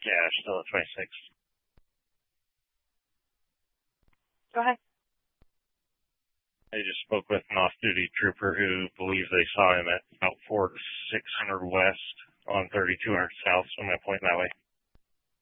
Yeah, still at 26. Go ahead. I just spoke with an off-duty trooper who believes they saw him at about 4600 West on 3200 South, so I'm going to point that way.